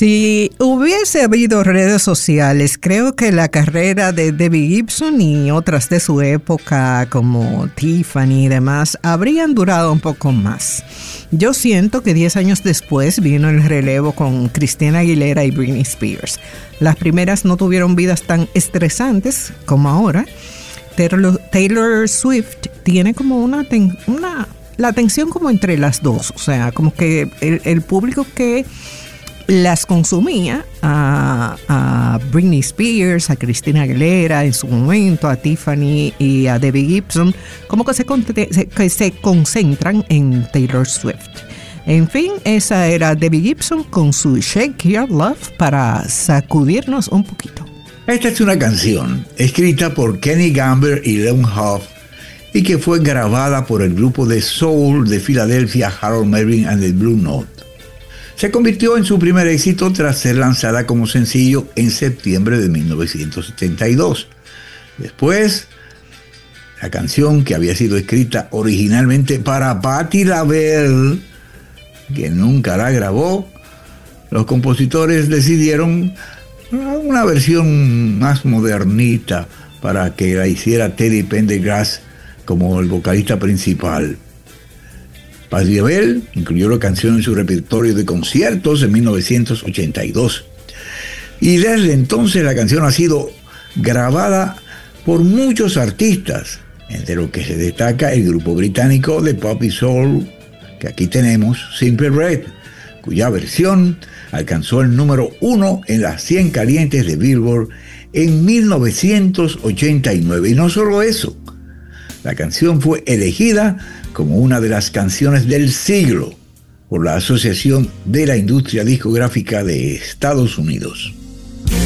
Si hubiese habido redes sociales, creo que la carrera de Debbie Gibson y otras de su época como Tiffany y demás habrían durado un poco más. Yo siento que 10 años después vino el relevo con Christina Aguilera y Britney Spears. Las primeras no tuvieron vidas tan estresantes como ahora. Taylor Swift tiene como la tensión como entre las dos, o sea, como que el público que las consumía a Britney Spears, a Christina Aguilera en su momento, a Tiffany y a Debbie Gibson, como que se concentran en Taylor Swift. En fin, esa era Debbie Gibson con su Shake Your Love para sacudirnos un poquito. Esta es una canción escrita por Kenny Gamber y Leon Huff y que fue grabada por el grupo de soul de Filadelfia Harold Melvin and the Blue Note. Se convirtió en su primer éxito tras ser lanzada como sencillo en septiembre de 1972. Después, la canción, que había sido escrita originalmente para Patti LaBelle, que nunca la grabó, los compositores decidieron una versión más modernita para que la hiciera Teddy Pendergrass como el vocalista principal. Patti LaBelle incluyó la canción en su repertorio de conciertos en 1982. Y desde entonces la canción ha sido grabada por muchos artistas, entre los que se destaca el grupo británico de pop y soul, que aquí tenemos, Simply Red, cuya versión alcanzó el número 1 en las 100 calientes de Billboard en 1989. Y no solo eso, la canción fue elegida como una de las canciones del siglo por la Asociación de la Industria Discográfica de Estados Unidos.